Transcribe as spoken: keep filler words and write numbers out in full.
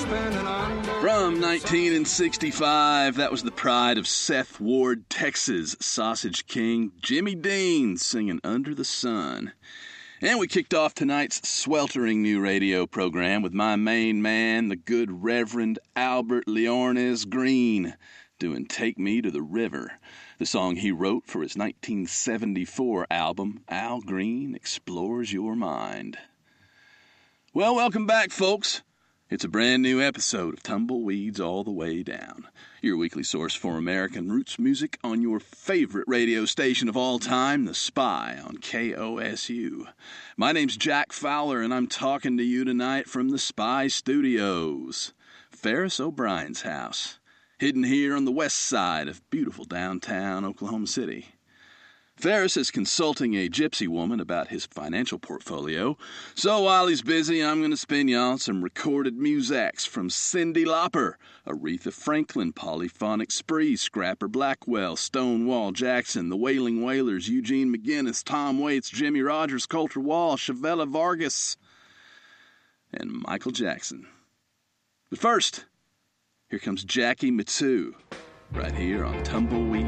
From nineteen sixty-five, that was the pride of Seth Ward, Texas, Sausage King, Jimmy Dean, singing Under the Sun. And we kicked off tonight's sweltering new radio program with my main man, the good Reverend Albert Leones Green, doing Take Me to the River, the song he wrote for his nineteen seventy-four album, Al Green Explores Your Mind. Well, welcome back, folks. It's a brand new episode of Tumbleweeds All the Way Down, your weekly source for American roots music on your favorite radio station of all time, The Spy on K O S U. My name's Jack Fowler, and I'm talking to you tonight from The Spy Studios, Ferris O'Brien's house, hidden here on the west side of beautiful downtown Oklahoma City. Ferris is consulting a gypsy woman about his financial portfolio, so while he's busy, I'm going to spin y'all some recorded musecs from Cyndi Lauper, Aretha Franklin, Polyphonic Spree, Scrapper Blackwell, Stonewall Jackson, The Wailing Wailers, Eugene McGinnis, Tom Waits, Jimmy Rogers, Colter Wall, Chavella Vargas, and Michael Jackson. But first, here comes Jackie Mittoo, right here on Tumbleweed